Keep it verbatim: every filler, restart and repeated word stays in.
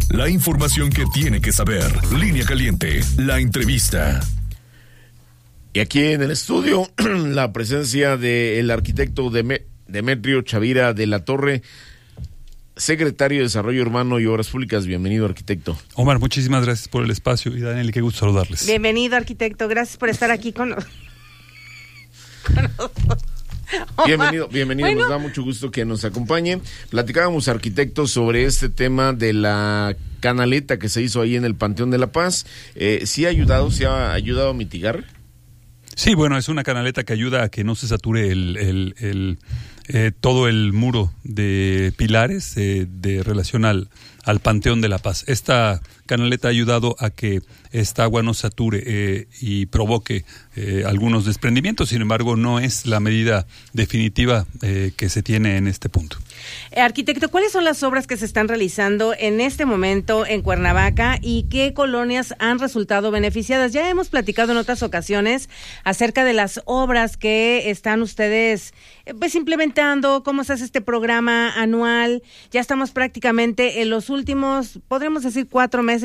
La información que tiene que saber. Línea Caliente, la entrevista. Y aquí en el estudio, la presencia del arquitecto Dem- Demetrio Chavira de la Torre, secretario de Desarrollo Urbano y Obras Públicas. Bienvenido, arquitecto. Omar, muchísimas gracias por el espacio. Y Daniel, qué gusto saludarles. Bienvenido, arquitecto. Gracias por estar aquí con nosotros. Bienvenido, bienvenido, bueno. Nos da mucho gusto que nos acompañe. Platicábamos, arquitecto, sobre este tema de la canaleta que se hizo ahí en el Panteón de la Paz. Eh, ¿Sí ha ayudado, sí ha ayudado a mitigar? Sí, bueno, es una canaleta que ayuda a que no se sature el, el, el eh, todo el muro de pilares eh, de relación al, al Panteón de la Paz. Esta canaleta ha ayudado a que esta agua no sature eh, y provoque eh, algunos desprendimientos. Sin embargo, no es la medida definitiva eh, que se tiene en este punto. Eh, arquitecto, ¿cuáles son las obras que se están realizando en este momento en Cuernavaca y qué colonias han resultado beneficiadas? Ya hemos platicado en otras ocasiones acerca de las obras que están ustedes eh, pues implementando, cómo se hace este programa anual. Ya estamos prácticamente en los últimos, podríamos decir, cuatro meses